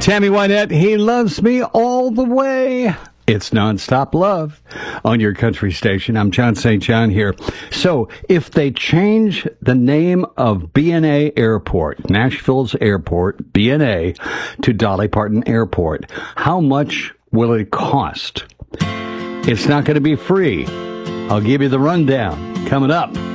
Tammy Wynette, He Loves Me All the Way. It's nonstop love on your country station. I'm John St. John here. So if they change the name of B&A Airport, Nashville's airport, B&A, to Dolly Parton Airport, how much will it cost? It's not going to be free. I'll give you the rundown coming up.